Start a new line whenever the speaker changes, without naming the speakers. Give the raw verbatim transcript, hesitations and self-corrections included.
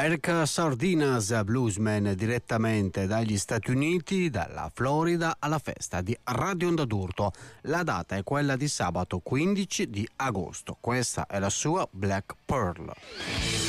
Eric Sardinas, bluesman, direttamente dagli Stati Uniti, dalla Florida, alla festa di Radio Onda d'Urto. La data è quella di sabato quindici di agosto. Questa è la sua Black Pearl.